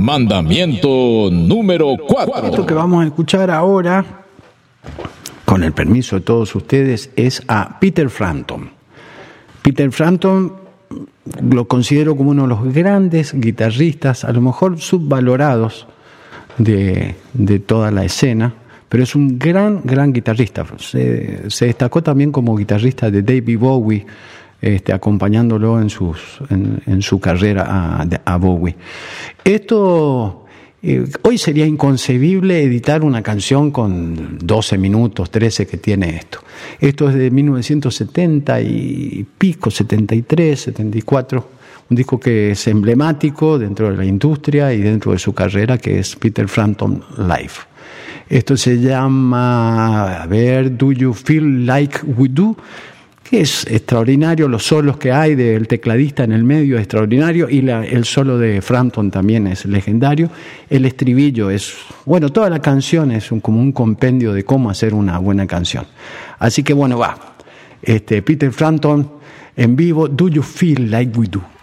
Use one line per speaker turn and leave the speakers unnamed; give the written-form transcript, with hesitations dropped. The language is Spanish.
Mandamiento número 4.
Esto que vamos a escuchar ahora, con el permiso de todos ustedes, es a Peter Frampton. Peter Frampton lo considero como uno de los grandes guitarristas, a lo mejor subvalorados de toda la escena, pero es un gran guitarrista. Se destacó también como guitarrista de David Bowie, acompañándolo en su carrera a Bowie. Hoy sería inconcebible editar una canción con 12 minutos, 13 que tiene esto. Esto es de 1970 y pico, 73, 74, un disco que es emblemático dentro de la industria y dentro de su carrera, que es Peter Frampton Live. Esto se llama, Do You Feel Like We Do? Que es extraordinario, los solos que hay del tecladista en el medio es extraordinario, y el solo de Frampton también es legendario. El estribillo toda la canción es como un compendio de cómo hacer una buena canción. Así que Peter Frampton en vivo, Do You Feel Like We Do?